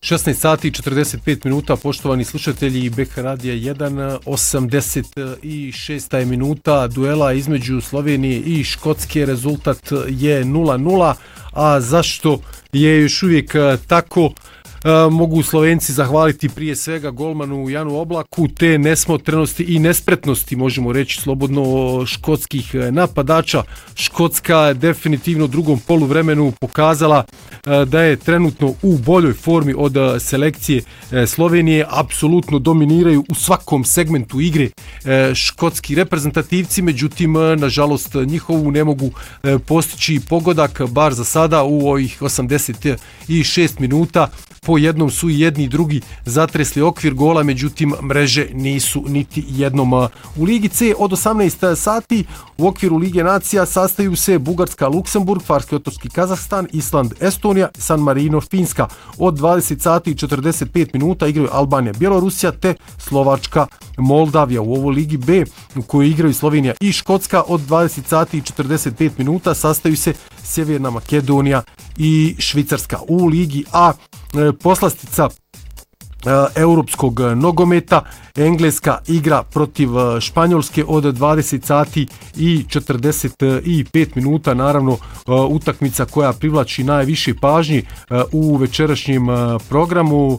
16 sati i 45 minuta, poštovani slušatelji BK Radija 1, 86. minuta duela između Slovenije i Škotske, rezultat je 0-0, a zašto je još uvijek tako? Mogu Slovenci zahvaliti prije svega golmanu Janu Oblaku, te nesmotrenosti i nespretnosti, možemo reći slobodno, škotskih napadača. Škotska je definitivno u drugom poluvremenu pokazala da je trenutno u boljoj formi od selekcije Slovenije. Apsolutno dominiraju u svakom segmentu igre škotski reprezentativci, međutim, nažalost, njihovu ne mogu postići pogodak, bar za sada u ovih 86 minuta. Po jednom su i jedni i drugi zatresli okvir gola, međutim mreže nisu niti jednom. U Ligi C od 18 sati u okviru Lige nacija sastaju se Bugarska, Luksemburg, Farski otočki Kazahstan, Island, Estonija, San Marino, Finska. Od 20 sati i 45 minuta igraju Albanija, Bjelorusija te Slovačka, Moldavija. U ovoj Ligi B u kojoj igraju Slovenija i Škotska od 20 sati i 45 minuta sastaju se Sjeverna Makedonija i Švicarska. U Ligi A poslastica europskog nogometa, Engleska igra protiv Španjolske od 20 sati i 45 minuta, naravno utakmica koja privlači najviše pažnji u večerašnjem programu.